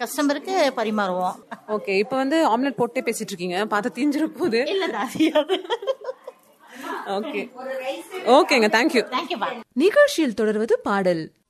கஸ்டமருக்கு பரிமாறுவோம். ஓகே, இப்போ வந்து ஆம்லெட் போட்டே பேசிட்டு இருக்கீங்க, பார்த்து தீஞ்சிட போகுது. ஓகே, ஓகேங்க, தேங்க்யூ. தேங்க்யூ. நிகழ்ச்சியில் தொடர்வது பாடல்.